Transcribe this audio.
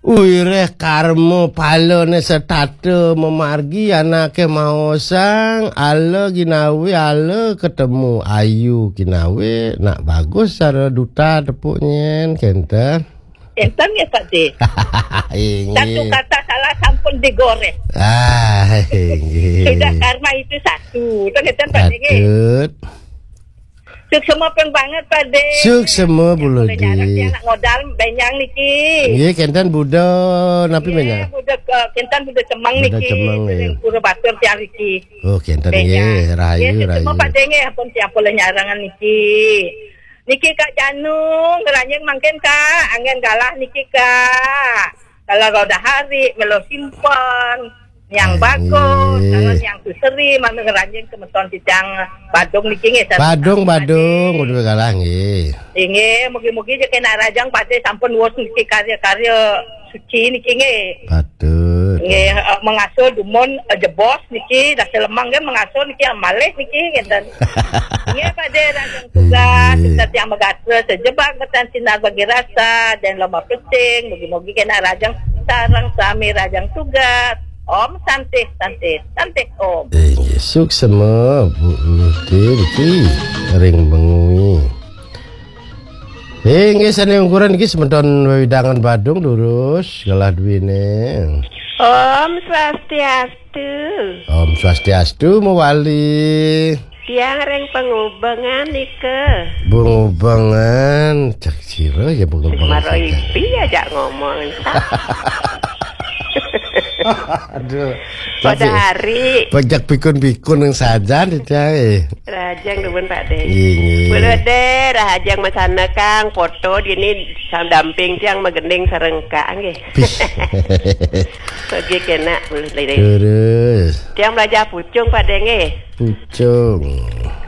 Uireh karmo palone setate memargi anake maosang ale ginawe ale ketemu ayu ginawe nak bagus cara duta tepuknya kenten. Kenten ya Pak De. Satu kata salah sampun digoreng. Sudah karma itu satu. Itu kenten Pak De. Suk semua pun banget Pak De. Suk semua bulu di. Anak modal benyang niki. Iya kenten budo napi benyang. Kenten budo cemang niki. Pura batur tiang niki. Oh kenten iya rayu rayu. Semua Pak De nge pun siap boleh nyarangan niki. Niki Kak Janung ngeranyeng mangken Kak. Angin galah niki Kak. Kalau roda hari melo simpan. Yang bagus, jangan yang suseri, mana ngeranjing kemeton cicang Badung niki nge. Badung, udah kalah nge. Inge, mugi-mugi je kena rajang pasti sampun wos niki karya-karya suci niki nge. Betul. Nge mengasuh dumon jebos niki, dah selemang nge mengasuh niki amaleh niki ngeten. Nge pada rajang tugas, kita yang megatra sejebak ketan sinar bagi rasa dan lomba penting, mugi-mugi kena rajang sarang sami rajang tugas. Om cantik Om. Suk semua Bu Luti ring bengui. Nggih sane ukuran iki sementon wewidangan Badung lurus galah duwine. Om Swastiastu. Om Swastiastu mewali. Tiang ring pengubengan nike. Pengubengan cak sira ya pengubengan. Maro ipi aja ngomong. Aduh. Pada hari pajak pikun-pikun yang sajan dicai. Rajang demen Pak De. Nggih. Boleh deh rajang masana Kang foto dini samdamping tiang magending sareng Kang nggih. Bagi kena boleh deh. Terus. Tiang belajar pucung Pak De nggih. Pucung.